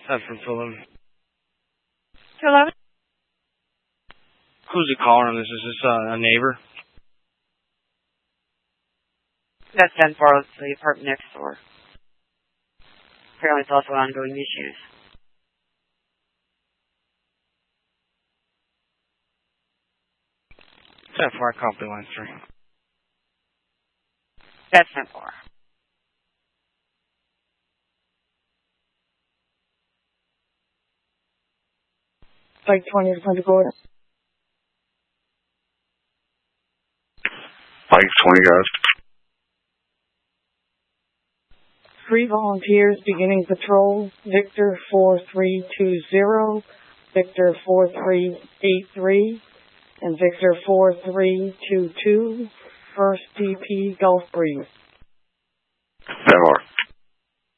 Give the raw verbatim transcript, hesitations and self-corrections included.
That's from Fulham. Hello? Who's it calling? This is this uh, a neighbor? That's ten four, the apartment next door. Apparently it's also ongoing issues. ten four, I copy line three. That's ten four. Like twenty to Punta Gorda. Like twenty guys. Three volunteers beginning patrol. Victor four three two zero, Victor four three eight three, and Victor four three two two. First D P Gulf Breeze.